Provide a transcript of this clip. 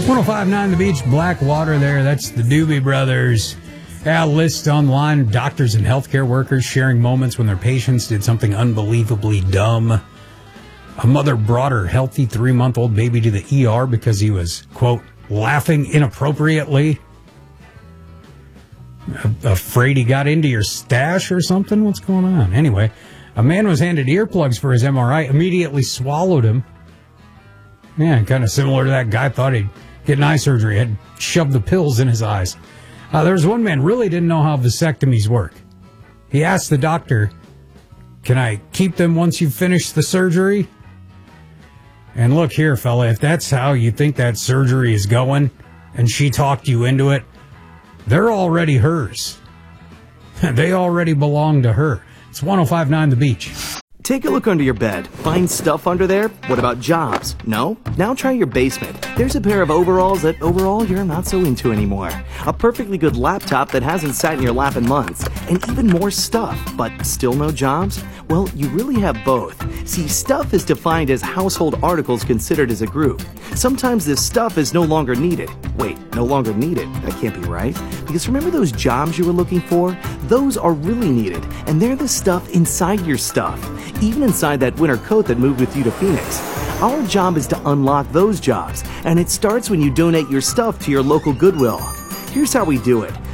1059 The Beach, Blackwater there. That's the Doobie Brothers. Yeah, list online, doctors and healthcare workers sharing moments when their patients did something unbelievably dumb. A mother brought her healthy 3-month-old baby to the ER because he was, quote, laughing inappropriately. Afraid he got into your stash or something? What's going on? Anyway, a man was handed earplugs for his MRI, immediately swallowed him. Yeah, kind of similar to that guy thought he'd get an eye surgery, had shoved the pills in his eyes. There was one man really didn't know how vasectomies work. He asked the doctor, "Can I keep them once you've finished the surgery?" And look here, fella, if that's how you think that surgery is going, and she talked you into it, they're already hers. They already belong to her. It's 1059 The Beach. Take a look under your bed. Find stuff under there? What about jobs? No? Now try your basement. There's a pair of overalls that overall you're not so into anymore. A perfectly good laptop that hasn't sat in your lap in months. And even more stuff, but still no jobs? Well, you really have both. See, stuff is defined as household articles considered as a group. Sometimes this stuff is no longer needed. Wait, no longer needed? That can't be right. Because remember those jobs you were looking for? Those are really needed, and they're the stuff inside your stuff. Even inside that winter coat that moved with you to Phoenix. Our job is to unlock those jobs, and it starts when you donate your stuff to your local Goodwill. Here's how we do it.